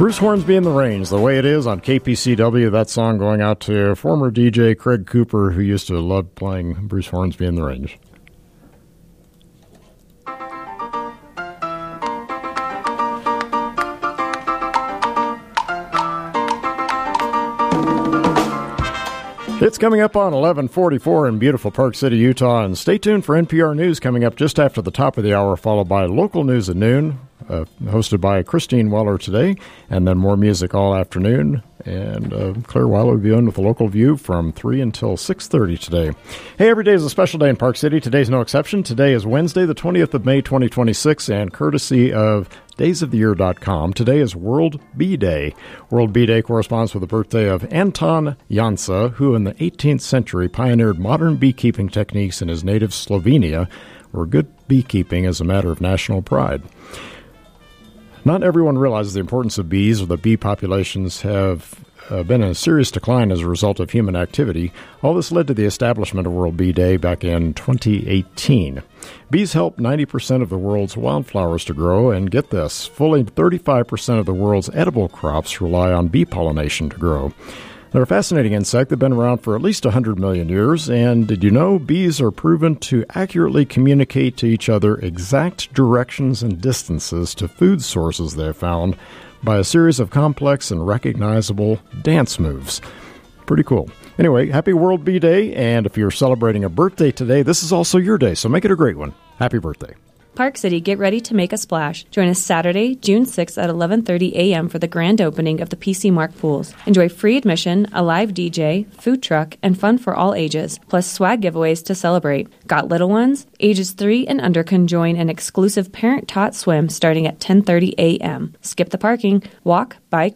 Bruce Hornsby in the Range, The Way It Is on KPCW. That song going out to former DJ Craig Cooper, who used to love playing Bruce Hornsby in the Range. It's coming up on 11:44 in beautiful Park City, Utah, and stay tuned for NPR News coming up just after the top of the hour, followed by local news at noon, hosted by Christine Weller today, and then more music all afternoon. And Claire Weiler will be on with a local view from 3 until 6:30 today. Hey, every day is a special day in Park City. Today's no exception. Today is Wednesday, the 20th of May, 2026, and courtesy of daysoftheyear.com, today is World Bee Day. World Bee Day corresponds with the birthday of Anton Jansa, who in the 18th century pioneered modern beekeeping techniques in his native Slovenia, where good beekeeping is a matter of national pride. Not everyone realizes the importance of bees, or that bee populations have been in a serious decline as a result of human activity. All this led to the establishment of World Bee Day back in 2018. Bees help 90% of the world's wildflowers to grow, and get this, fully 35% of the world's edible crops rely on bee pollination to grow. They're a fascinating insect. They've been around for at least 100 million years, and did you know bees are proven to accurately communicate to each other exact directions and distances to food sources they've found by a series of complex and recognizable dance moves. Pretty cool. Anyway, happy World Bee Day, and if you're celebrating a birthday today, this is also your day, so make it a great one. Happy birthday. Park City, get ready to make a splash. Join us Saturday, June 6th at 11:30 a.m. for the grand opening of the PC Mark pools. Enjoy free admission, a live DJ, food truck, and fun for all ages, plus swag giveaways to celebrate. Got little ones? Ages 3 and under can join an exclusive parent-taught swim starting at 10:30 a.m. Skip the parking. Walk, bike,